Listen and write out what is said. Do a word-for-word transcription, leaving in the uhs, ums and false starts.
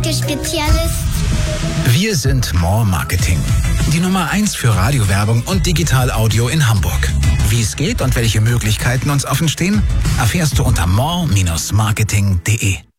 Marke-Spezialist. Wir sind More Marketing. Die Nummer eins für Radiowerbung und Digital-Audio in Hamburg. Wie es geht und welche Möglichkeiten uns offen stehen, erfährst du unter more Bindestrich marketing punkt de.